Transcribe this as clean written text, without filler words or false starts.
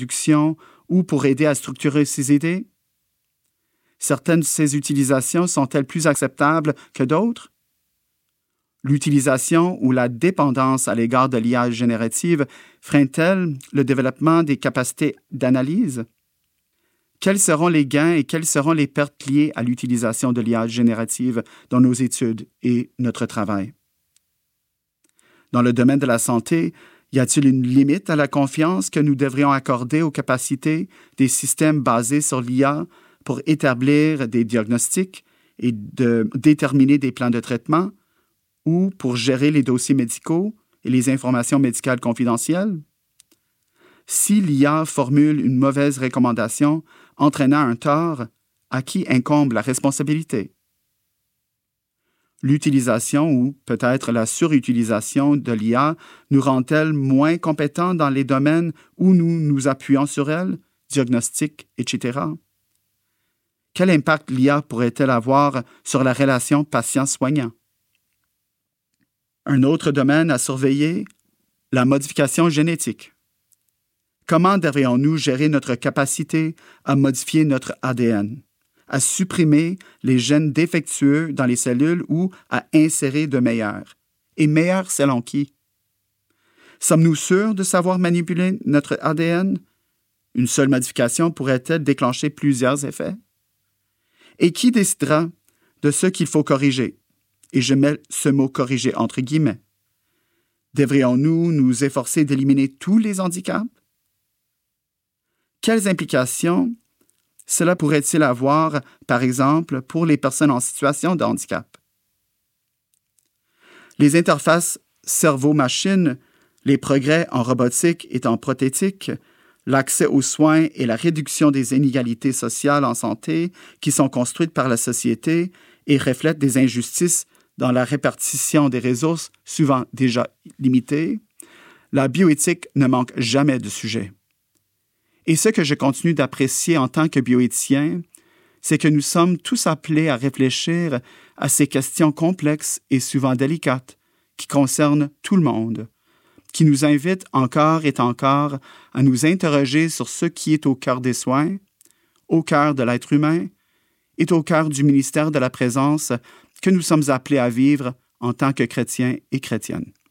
traduction ou pour aider à structurer ses idées? Certaines de ces utilisations sont-elles plus acceptables que d'autres? L'utilisation ou la dépendance à l'égard de l'IA générative freine-t-elle le développement des capacités d'analyse? Quels seront les gains et quelles seront les pertes liées à l'utilisation de l'IA générative dans nos études et notre travail? Dans le domaine de la santé, y a-t-il une limite à la confiance que nous devrions accorder aux capacités des systèmes basés sur l'IA pour établir des diagnostics et de déterminer des plans de traitement ou pour gérer les dossiers médicaux et les informations médicales confidentielles? Si l'IA formule une mauvaise recommandation entraînant un tort, à qui incombe la responsabilité? L'utilisation ou peut-être la surutilisation de l'IA nous rend-elle moins compétents dans les domaines où nous nous appuyons sur elle, diagnostic, etc.? Quel impact l'IA pourrait-elle avoir sur la relation patient-soignant? Un autre domaine à surveiller, la modification génétique. Comment devrions-nous gérer notre capacité à modifier notre ADN, à supprimer les gènes défectueux dans les cellules ou à insérer de meilleurs? Et meilleurs selon qui? Sommes-nous sûrs de savoir manipuler notre ADN? Une seule modification pourrait-elle déclencher plusieurs effets? Et qui décidera de ce qu'il faut corriger? Et je mets ce mot « corriger » entre guillemets. Devrions-nous nous efforcer d'éliminer tous les handicaps? Quelles implications cela pourrait-il avoir, par exemple, pour les personnes en situation de handicap? Les interfaces cerveau-machine, les progrès en robotique et en prothétique, l'accès aux soins et la réduction des inégalités sociales en santé qui sont construites par la société et reflètent des injustices dans la répartition des ressources souvent déjà limitées, la bioéthique ne manque jamais de sujet. Et ce que je continue d'apprécier en tant que bioéthicien, c'est que nous sommes tous appelés à réfléchir à ces questions complexes et souvent délicates qui concernent tout le monde, qui nous invitent encore et encore à nous interroger sur ce qui est au cœur des soins, au cœur de l'être humain, et au cœur du ministère de la présence que nous sommes appelés à vivre en tant que chrétiens et chrétiennes.